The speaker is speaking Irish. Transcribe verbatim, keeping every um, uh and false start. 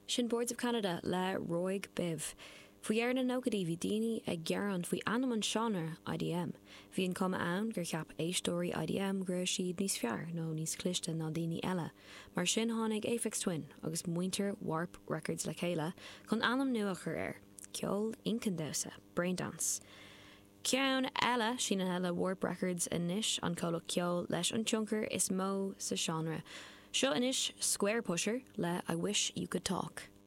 Sin Boards of Canada le Roig Biv. Fui ar na nógadí bhí daoine ag gearan faoi anam seanar I D M. Bhí an cuma ann gur ceap éistóirí I D M gur siad níos fear nó níos cliste ná daoine eile. Mar sin tháinig Aphex Twin agus muintir Warp Records le chéile chun anam nua chur air. Ceol Incandescent, Braindance. Ceann eile sin eile Warp Records inis an cóla ceol leis an tionchar is mó sa seanra. Seo inis Square Pusher le I Wish You Could Talk.